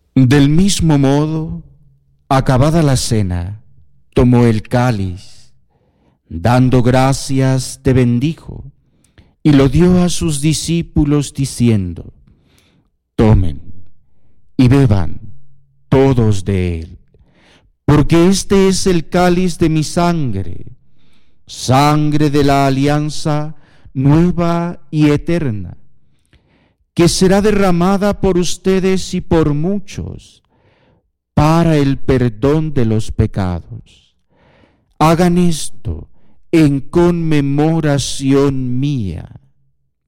Del mismo modo, acabada la cena, tomó el cáliz, dando gracias, te bendijo, y lo dio a sus discípulos diciendo: tomen y beban todos de él, porque este es el cáliz de mi sangre, sangre de la alianza nueva y eterna, que será derramada por ustedes y por muchos para el perdón de los pecados. Hagan esto en conmemoración mía.